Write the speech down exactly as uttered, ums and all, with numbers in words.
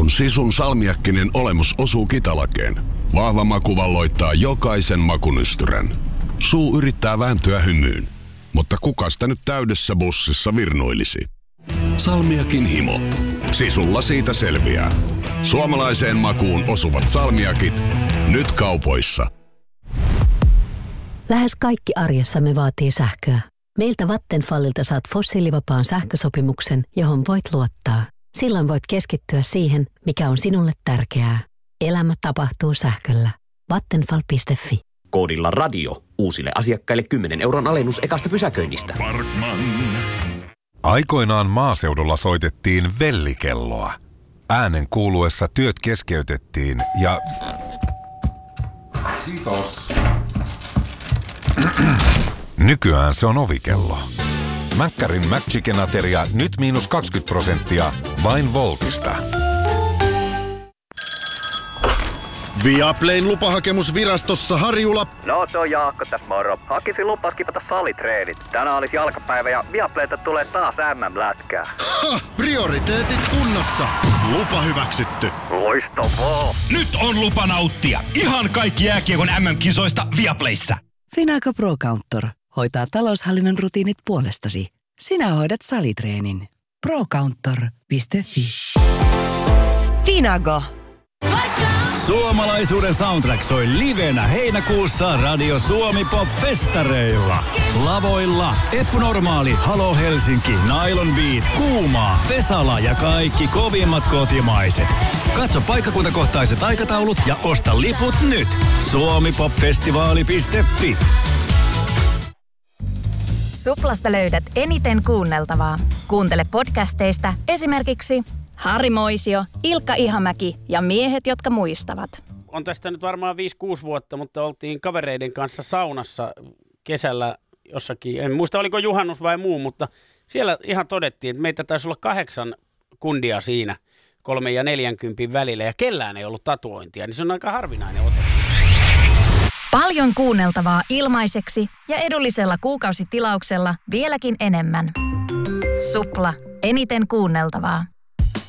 kun Sisun salmiakkinen olemus osuu kitalakeen, vahva maku valloittaa jokaisen makunystyrän. Suu yrittää vääntyä hymyyn, mutta kuka sitä nyt täydessä bussissa virnuilisi? Salmiakin himo. Sisulla siitä selviää. Suomalaiseen makuun osuvat salmiakit, nyt kaupoissa. Lähes kaikki arjessamme vaatii sähköä. Meiltä Vattenfallilta saat fossiilivapaan sähkösopimuksen, johon voit luottaa. Silloin voit keskittyä siihen, mikä on sinulle tärkeää. Elämä tapahtuu sähköllä. Vattenfall piste fi. Koodilla radio. Uusille asiakkaille kymmenen euron alennus ekasta pysäköinnistä. Parkman. Aikoinaan maaseudulla soitettiin vellikelloa. Äänen kuuluessa työt keskeytettiin ja... Kiitos. Nykyään se on ovikello. Mäkkärin McChicken-ateria nyt miinus kaksikymmentä prosenttia vain Voltista. Viaplayn lupahakemus virastossa Harjula. No se on Jaakko tässä moro. Hakisin lupas kipata salitreenit. Tänään olisi jalkapäivä ja Viaplayta tulee taas äm äm-lätkää. Ha! Prioriteetit kunnossa. Lupa hyväksytty. Loistavaa. Nyt on lupa nauttia. Ihan kaikki jääkiekon äm äm-kisoista Viaplayssä. Finago Pro Counter hoitaa taloushallinnon rutiinit puolestasi. Sinä hoidat salitreenin. pro counter piste fi. Finago. Suomalaisuuden soundtrack soi livenä heinäkuussa Radio Suomi Pop-festareilla. Lavoilla Eppu Normaali, Halo Helsinki, Nylon Beat, Kuumaa, Vesala ja kaikki kovimmat kotimaiset. Katso paikkakuntakohtaiset aikataulut ja osta liput nyt. suomipopfestivaali piste fi. Suplasta löydät eniten kuunneltavaa. Kuuntele podcasteista esimerkiksi Harri Moisio, Ilkka Ihamäki ja miehet, jotka muistavat. On tästä nyt varmaan viisi kuusi vuotta, mutta oltiin kavereiden kanssa saunassa kesällä jossakin. En muista, oliko juhannus vai muu, mutta siellä ihan todettiin, että meitä taisi olla kahdeksan kundia siinä kolme ja neljänkympin välillä ja kellään ei ollut tatuointia, niin se on aika harvinainen ote. Paljon kuunneltavaa ilmaiseksi ja edullisella kuukausitilauksella vieläkin enemmän. Supla. Eniten kuunneltavaa.